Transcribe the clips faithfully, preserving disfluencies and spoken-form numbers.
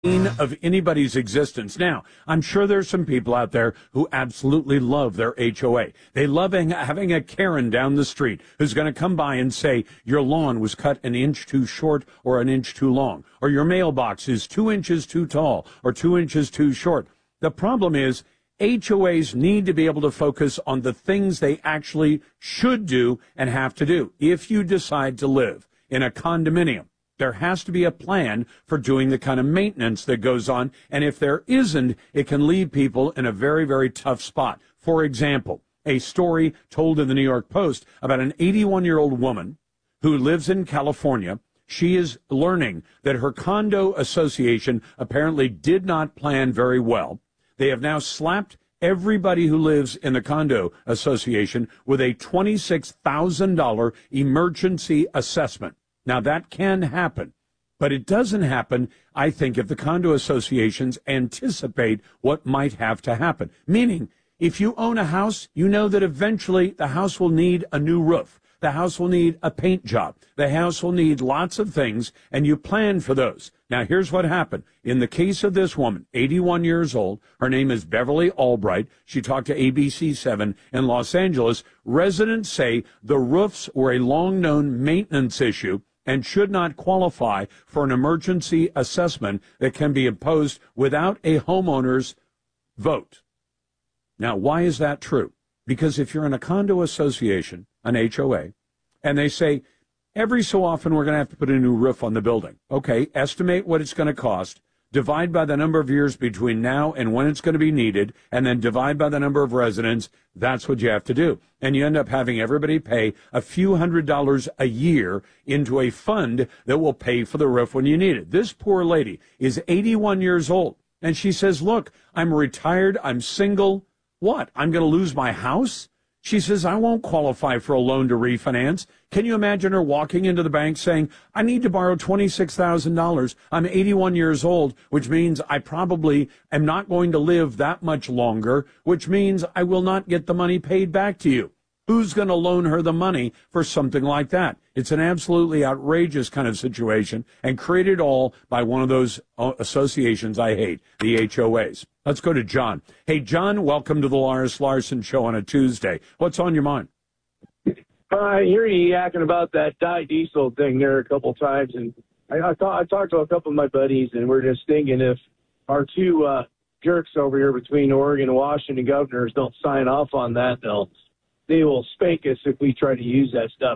of anybody's existence. Now, I'm sure there's some people out there who absolutely love their H O A. They love having a Karen down the street who's going to come by and say, your lawn was cut an inch too short or an inch too long, or your mailbox is two inches too tall or two inches too short. The problem is H O As need to be able to focus on the things they actually should do and have to do. If you decide to live in a condominium, there has to be a plan for doing the kind of maintenance that goes on. And if there isn't, it can leave people in a very, very tough spot. For example, a story told in the New York Post about an eighty-one-year-old woman who lives in California. She is learning that her condo association apparently did not plan very well. They have now slapped everybody who lives in the condo association with a twenty-six thousand dollars emergency assessment. Now, that can happen, but it doesn't happen, I think, if the condo associations anticipate what might have to happen. Meaning, if you own a house, you know that eventually the house will need a new roof. The house will need a paint job. The house will need lots of things, and you plan for those. Now, here's what happened. In the case of this woman, eighty-one years old, her name is Beverly Albright. She talked to A B C seven in Los Angeles. Residents say the roofs were a long-known maintenance issue and should not qualify for an emergency assessment that can be imposed without a homeowner's vote. Now, why is that true? Because if you're in a condo association, an H O A, and they say, every so often we're going to have to put a new roof on the building. Okay, estimate what it's going to cost, divide by the number of years between now and when it's going to be needed, and then divide by the number of residents. That's what you have to do. And you end up having everybody pay a few hundred dollars a year into a fund that will pay for the roof when you need it. This poor lady is eighty-one years old, and she says, look, I'm retired, I'm single. What, I'm going to lose my house? She says, I won't qualify for a loan to refinance. Can you imagine her walking into the bank saying, I need to borrow twenty-six thousand dollars. I'm eighty-one years old, which means I probably am not going to live that much longer, which means I will not get the money paid back to you. Who's going to loan her the money for something like that? It's an absolutely outrageous kind of situation, and created all by one of those associations I hate, the H O As. Let's go to John. Hey, John, welcome to the Lars Larson Show on a Tuesday. What's on your mind? Uh, I hear you yakking about that diesel thing there a couple times, and I, I, thought, I talked to a couple of my buddies, and we're just thinking if our two uh, jerks over here between Oregon and Washington governors don't sign off on that, they'll they will spank us if we try to use that stuff.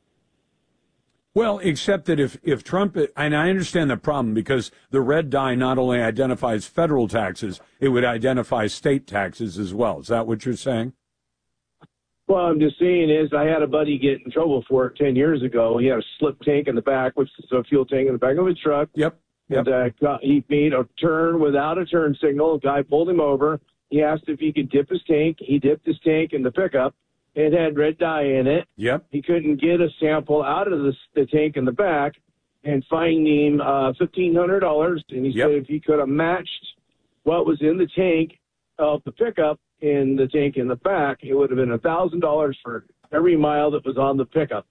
Well, except that if, if Trump, and I understand the problem because the red dye not only identifies federal taxes, it would identify state taxes as well. Is that what you're saying? Well, I'm just saying is I had a buddy get in trouble for it ten years ago. He had a slip tank in the back, which is a fuel tank in the back of his truck. Yep. yep. And uh, got, he made a turn without a turn signal. The guy pulled him over. He asked if he could dip his tank. He dipped his tank in the pickup. It had red dye in it. Yep. He couldn't get a sample out of the, the tank in the back and fined him uh, fifteen hundred dollars. And he yep. said if he could have matched what was in the tank of the pickup in the tank in the back, it would have been one thousand dollars for every mile that was on the pickup.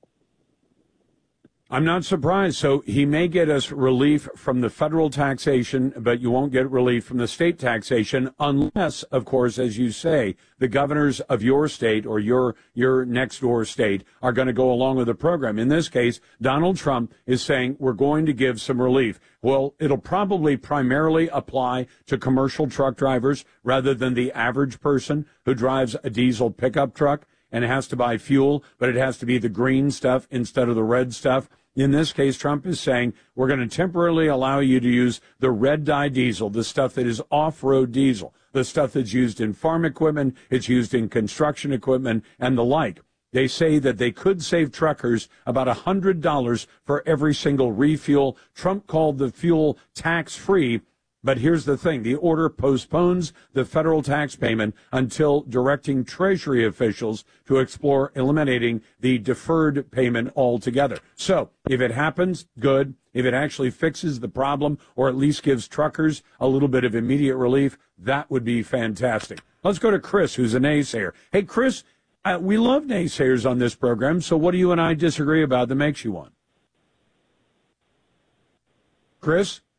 I'm not surprised. So he may get us relief from the federal taxation, but you won't get relief from the state taxation unless, of course, as you say, the governors of your state or your your next door state are going to go along with the program. In this case, Donald Trump is saying we're going to give some relief. Well, it'll probably primarily apply to commercial truck drivers rather than the average person who drives a diesel pickup truck and has to buy fuel, but it has to be the green stuff instead of the red stuff. In this case, Trump is saying we're going to temporarily allow you to use the red dye diesel, the stuff that is off-road diesel, the stuff that's used in farm equipment, it's used in construction equipment, and the like. They say that they could save truckers about one hundred dollars for every single refuel. Trump called the fuel tax-free. But here's the thing. The order postpones the federal tax payment until directing Treasury officials to explore eliminating the deferred payment altogether. So if it happens, good. If it actually fixes the problem or at least gives truckers a little bit of immediate relief, that would be fantastic. Let's go to Chris, who's a naysayer. Hey, Chris, uh, we love naysayers on this program, so what do you and I disagree about that makes you one? Chris?